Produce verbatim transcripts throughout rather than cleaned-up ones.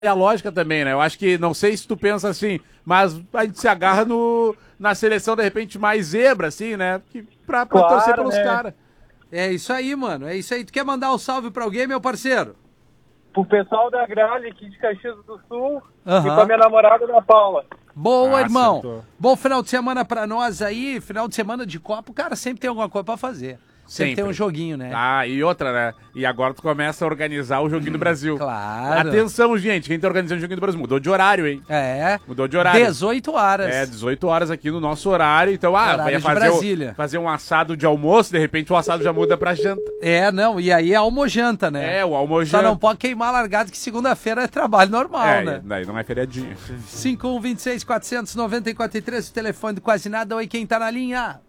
a lógica também, né? Eu acho que, não sei se tu pensa assim, mas a gente se agarra no, na seleção, de repente, mais zebra, assim, né? Que, pra, pra Claro, torcer pelos né? caras. É isso aí, mano. É isso aí. Tu quer mandar um salve pra alguém, meu parceiro? Pro pessoal da Gralha aqui de Caxias do Sul Aham. e pra minha namorada da Paula. Boa, Ah, irmão. acertou. Bom final de semana pra nós aí. Final de semana de Copa, o cara sempre tem alguma coisa pra fazer. Sempre, Sempre. tem um joguinho, né? Ah, e outra, né? E agora tu começa a organizar o Joguinho do Brasil. Claro. Atenção, gente, quem tá organizando o Joguinho do Brasil mudou de horário, hein? É. Mudou de horário. dezoito horas. É, dezoito horas aqui no nosso horário. Então, ah, Horário vai de fazer, Brasília. o, fazer um assado de almoço, de repente o assado já muda pra janta. É, não. E aí é almojanta, né? É, o Só almojanta. não pode queimar largado que segunda-feira é trabalho normal, É, né? daí não é feriadinho. cinco um dois seis, quatro nove quatro três, o telefone do Quase Nada. Oi, quem tá na linha?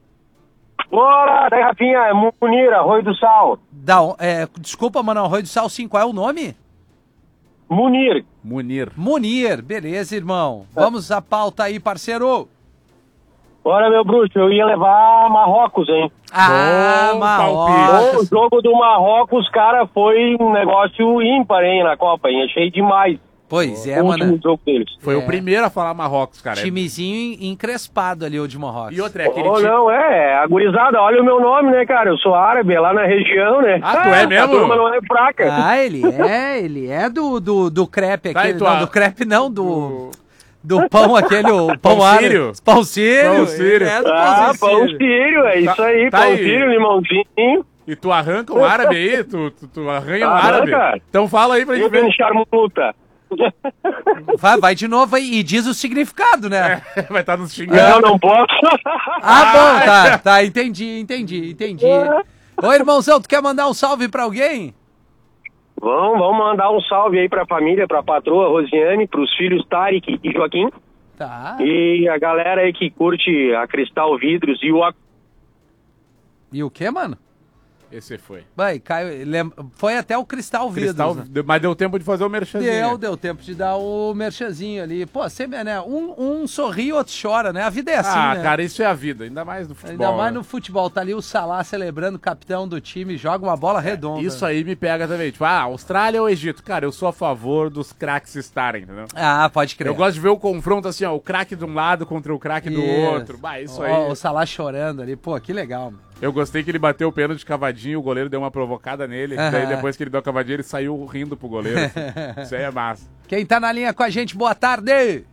Bora, daí Rafinha, é Munir, Arroio do Sal. Da, é, desculpa, mano, Arroio do Sal cinco, qual é o nome? Munir. Munir. Munir, beleza, irmão. Vamos à pauta aí, parceiro. Bora, meu bruxo, eu ia levar Marrocos, hein? Ah, Bom O Marrocos. jogo do Marrocos, cara, foi um negócio ímpar, hein, na Copa, hein? Achei demais. Pois é, o mano. último jogo deles. Foi É. o primeiro a falar Marrocos, cara. Timezinho encrespado ali, o de Marrocos. E outra, é aquele Oh, time... não, é, a gurizada, olha o meu nome, né, cara? Eu sou árabe, é lá na região, né? Ah, tu é mesmo? A turma não é fraca. Ah, ele é, ele é do, do, do crepe Tá, aquele. e tu Não, a- do crepe não, do... Do pão aquele, o pão Pão árabe. sírio? Pão sírio. Pão sírio. Ele é do Ah, pão sírio. sírio, é isso aí, tá pão aí. sírio, limãozinho. E tu arranca um árabe aí? Tu, tu, tu arranha um Arranca. árabe? Então fala aí pra E gente o ver. Ben Charmuta. Vai, vai de novo aí e diz o significado, né? Vai estar nos xingando. Não, não posso. Ah, bom, tá, tá, entendi, entendi, entendi. Ô, irmãozão, tu quer mandar um salve pra alguém? Vamos, vamos mandar um salve aí pra família, pra patroa Rosiane, pros filhos Tarek e Joaquim. Tá. E a galera aí que curte a Cristal Vidros e o... E o que, mano? Esse foi. Vai, Caio, lem- foi até o Cristal Vidros, Cristal, né? deu- mas deu tempo de fazer o merchanzinho. Deu, deu tempo de dar o merchanzinho ali. Pô, sempre, né? Um, um sorri, outro chora, né? A vida é assim, Ah, né? cara, isso é a vida, ainda mais no futebol. Ainda mais né? no futebol. Tá ali o Salah celebrando, capitão do time, joga uma bola redonda. Isso aí me pega também. Tipo, ah, Austrália ou Egito? Cara, eu sou a favor dos craques estarem, entendeu? Ah, pode crer. Eu gosto de ver o confronto assim, ó, o craque de um lado contra o craque do Isso. outro. Bah, isso Ó, aí. O Salah chorando ali. Pô, que legal, mano. Eu gostei que ele bateu o pênalti de cavadinho, o goleiro deu uma provocada nele. Aham. Daí depois que ele deu a cavadinha, ele saiu rindo pro goleiro. assim. Isso aí é massa. Quem tá na linha com a gente, boa tarde.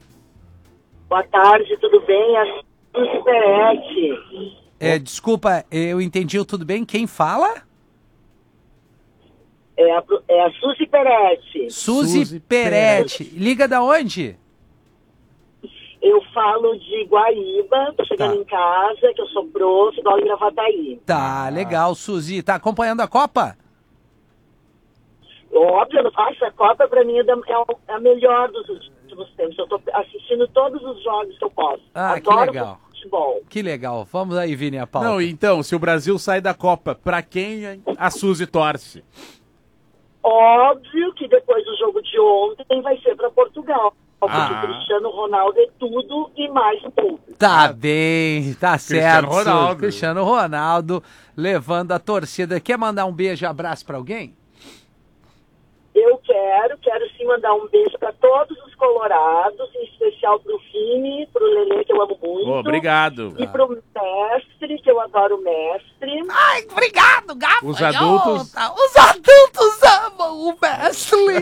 Boa tarde, tudo bem? A Suzy Peretti. É, desculpa, eu entendi o tudo bem. Quem fala? É a, é a Suzy Peretti. Suzy, Suzy Peretti. Liga da onde? Eu falo de Guaíba, tô chegando Tá. em casa, que eu sou prof, dou aula em Gravataí. Tá, legal, Suzy. Tá acompanhando a Copa? Óbvio, nossa, a Copa pra mim é, da- é o- é a melhor dos últimos tempos. Eu tô assistindo todos os jogos que eu posso. Ah, que Adoro legal. futebol. Que legal. Vamos aí, Vini, a pauta. Não, então, se o Brasil sai da Copa, pra quem a Suzy torce? Óbvio que depois do jogo de ontem vai ser pra Portugal. Porque Ah. o Cristiano Ronaldo é tudo e mais um pouco. Tá bem, tá certo. Ronaldo. Cristiano Ronaldo levando a torcida. Quer mandar um beijo e abraço pra alguém? Eu quero, quero sim mandar um beijo para todos os colorados, em especial pro Vini, pro Lelê, que eu amo muito. Obrigado. E pro mestre, que eu adoro o mestre. Ai, obrigado, gafanhota. Os adultos- Os adultos amam o Wesley.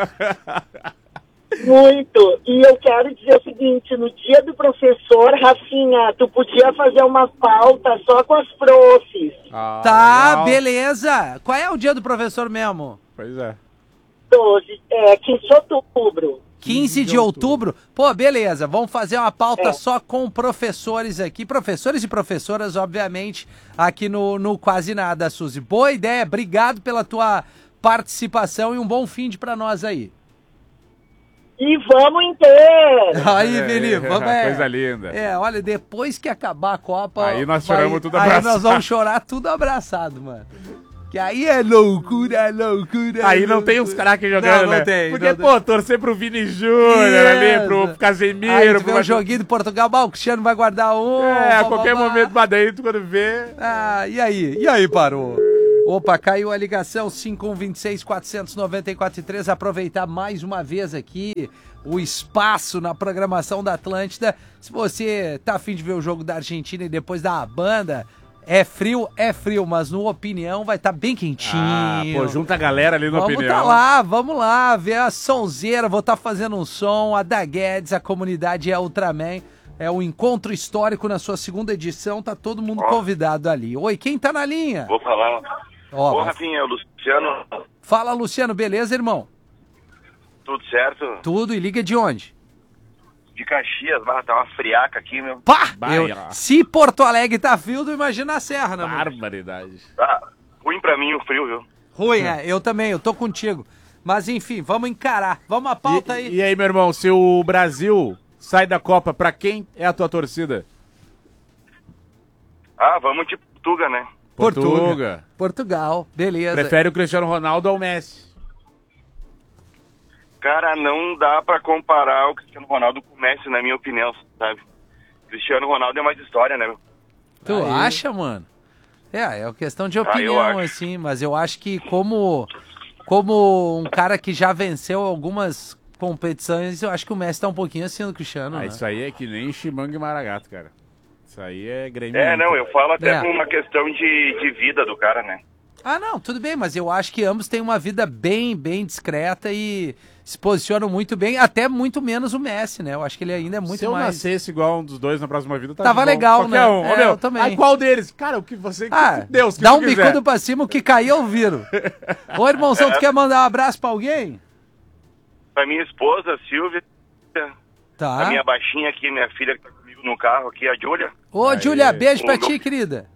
Muito. E eu quero dizer o seguinte, no dia do professor, Rafinha, tu podia fazer uma pauta só com as profs. Ah, Tá, legal. beleza. Qual é o dia do professor mesmo? Pois é. doze, é, quinze de outubro. quinze de outubro? Pô, beleza. Vamos fazer uma pauta É. só com professores aqui. Professores e professoras, obviamente, aqui no, no Quase Nada, Suzy. Boa ideia. Obrigado pela tua participação e um bom fim de pra nós aí. E vamos inteiro! Aí, É, Vini, vamos é. coisa linda. É, olha, depois que acabar a Copa... Aí nós choramos tudo Aí abraçado. nós vamos chorar tudo abraçado, mano. Que aí é loucura, loucura. Aí não loucura. tem os craques jogando, Não, não né? tem, Porque, não pô, torcer pro Vini Júnior ali, pro Isso. Casemiro... Aí tu vê pro... um joguinho do Portugal, bah, o Cristiano vai guardar um... É, a pá, qualquer pá, pá. momento, mas daí tu quando vê... Ah, e aí? E aí, parou? Opa, caiu a ligação, cinco um dois seis, quatro nove quatro três. Aproveitar mais uma vez aqui o espaço na programação da Atlântida. Se você tá afim de ver o jogo da Argentina e depois da banda, é frio, é frio, mas no Opinião vai estar tá bem quentinho. Ah, pô, junta a galera ali no vamos Opinião. Vamos tá lá, vamos lá, ver a sonzeira, vou estar tá fazendo um som, a da Guedes, a comunidade é Ultraman. É um encontro histórico na sua segunda edição, tá todo mundo Ó. convidado ali. Oi, quem tá na linha? Vou falar. Ó, Ô, vai- Rafinha, é o Luciano. Fala, Luciano, beleza, irmão? Tudo certo? Tudo, e liga de onde? De Caxias, vai, tá uma friaca aqui, meu. Pá! Vai, Eu- ó. se Porto Alegre tá frio, tu imagina a Serra, né, mano? Barbaridade. Tá ruim pra mim o frio, viu? Ruim, é, eu também, eu tô contigo. Mas enfim, vamos encarar. Vamos à pauta E, aí. e aí, meu irmão, se o Brasil sai da Copa, pra quem é a tua torcida? Ah, vamos de Portuga, né? Portuga. Portugal, beleza. Prefere o Cristiano Ronaldo ao Messi? Cara, não dá pra comparar o Cristiano Ronaldo com o Messi, na minha opinião, sabe? Cristiano Ronaldo é mais história, né, meu? Tu Aí. acha, mano? É, é uma questão de eu opinião, acho. assim, mas eu acho que como, como um cara que já venceu algumas competições, eu acho que o Messi tá um pouquinho acima do Cristiano, Ah, né? isso aí é que nem Chimango e Maragato, cara. Isso aí é Grêmio. É, não, eu falo até É. por uma questão de, de vida do cara, né? Ah, não, tudo bem, mas eu acho que ambos têm uma vida bem, bem discreta e se posicionam muito bem, até muito menos o Messi, né? Eu acho que ele ainda é muito Se eu mais... nascesse igual um dos dois na próxima vida, tava, Tava bom. legal, Qualquer né? Um. Ô, É, meu, eu também. Aí qual deles? Cara, o que você... Ah, Deus, que dá tu um quiser. bicudo pra cima, o que cair eu viro. Ô, irmãozão, tu quer mandar um abraço pra alguém? Pra minha esposa, a Silvia, Tá. a minha baixinha aqui, minha filha que tá comigo no carro aqui, a Júlia. Ô, Aí. Júlia, beijo pra Ô, ti, querida.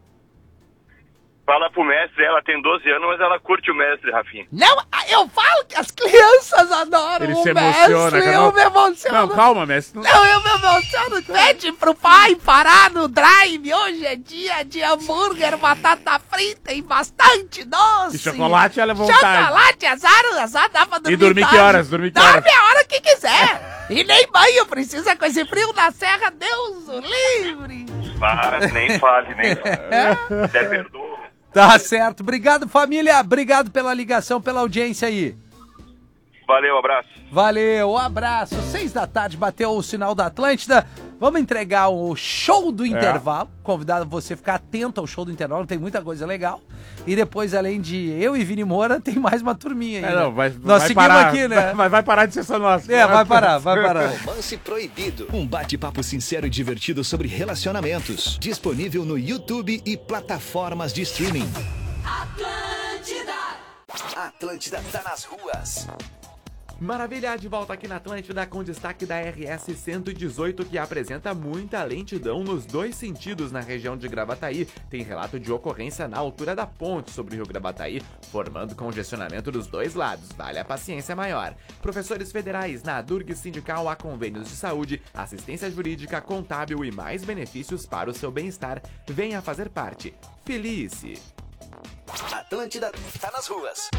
Fala pro mestre, ela tem doze anos, mas ela curte o mestre, Rafinha. Não, eu falo que as crianças adoram Ele o se Messi, emociona, cara. eu me emociono. Não, calma, Messi. Não- Não, eu me emociono. Pede pro pai parar no drive. Hoje é dia de hambúrguer, batata frita e bastante doce. E chocolate, ela é vontade. Chocolate, azar, azar, dá pra dormir E dormir que tarde. horas? Dormir que horas? Dorme a hora que quiser. E nem banho precisa com esse frio na serra, Deus o livre. Ah, nem fale, nem fale. Até perdoa. Tá certo. Obrigado, família. Obrigado pela ligação, pela audiência aí. Valeu, abraço. Valeu, um abraço. Seis da tarde, bateu o sinal da Atlântida. Vamos entregar o show do intervalo. Convidado você ficar atento ao show do intervalo, tem muita coisa legal. E depois, além de eu e Vini Moura, tem mais uma turminha aí. É, né? não, vai, Nós vai seguimos parar, aqui, né? Mas vai parar de ser só nosso. É, vai parar, vai parar. Romance Proibido. Um bate-papo sincero e divertido sobre relacionamentos. Disponível no YouTube e plataformas de streaming. Atlântida. Atlântida tá nas ruas. Maravilha, de volta aqui na Atlântida com destaque da R S cento e dezoito, que apresenta muita lentidão nos dois sentidos na região de Gravataí. Tem relato de ocorrência na altura da ponte sobre o Rio Gravataí, formando congestionamento dos dois lados. Vale a paciência maior. Professores federais na Durg Sindical há convênios de saúde, assistência jurídica, contábil e mais benefícios para o seu bem-estar. Venha fazer parte. Felice! Atlântida tá nas ruas.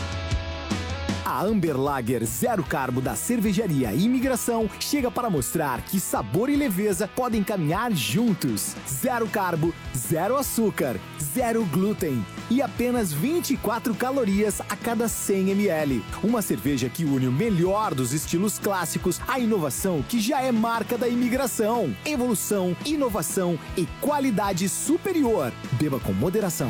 A Amber Lager Zero Carbo da Cervejaria Imigração chega para mostrar que sabor e leveza podem caminhar juntos. Zero carbo, zero açúcar, zero glúten e apenas vinte e quatro calorias a cada cem mililitros. Uma cerveja que une o melhor dos estilos clássicos à inovação que já é marca da Imigração. Evolução, inovação e qualidade superior. Beba com moderação.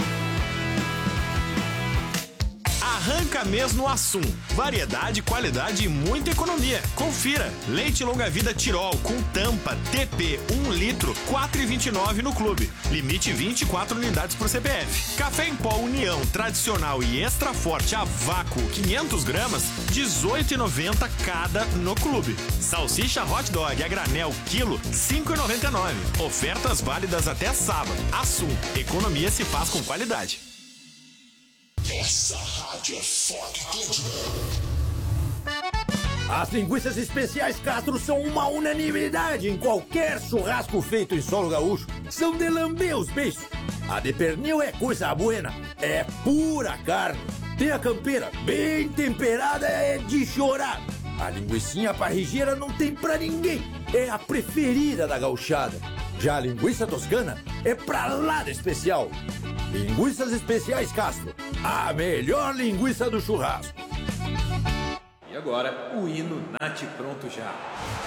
Arranca mesmo o Assum. Variedade, qualidade e muita economia. Confira. Leite longa-vida Tirol com tampa T P um litro, quatro reais e vinte e nove centavos no clube. Limite vinte e quatro unidades por C P F. Café em pó União tradicional e extra forte a vácuo quinhentos gramas, dezoito reais e noventa centavos cada no clube. Salsicha hot dog a granel quilo, cinco reais e noventa e nove centavos. Ofertas válidas até sábado. Assum. Economia se faz com qualidade. Essa rádio é foda. As linguiças especiais Castro são uma unanimidade em qualquer churrasco feito em solo gaúcho. São de lamber os beiços. A de pernil é coisa buena, é pura carne. Tem a campeira bem temperada, é de chorar. A linguicinha parrigeira não tem pra ninguém, é a preferida da gauchada. Já a linguiça toscana é pra lá de especial. Linguiças Especiais Castro, a melhor linguiça do churrasco. E agora, o hino Nath Pronto Já.